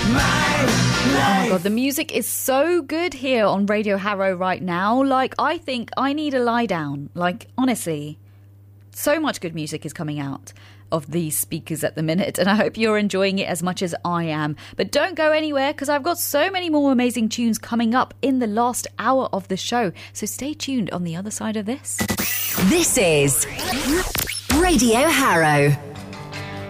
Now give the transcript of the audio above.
Oh my god, the music is so good here on Radio Harrow right now. Like, I think I need a lie down. Like, honestly, so much good music is coming out of these speakers at the minute, and I hope you're enjoying it as much as I am. But don't go anywhere, because I've got so many more amazing tunes coming up in the last hour of the show. So stay tuned on the other side of this. This is Radio Harrow.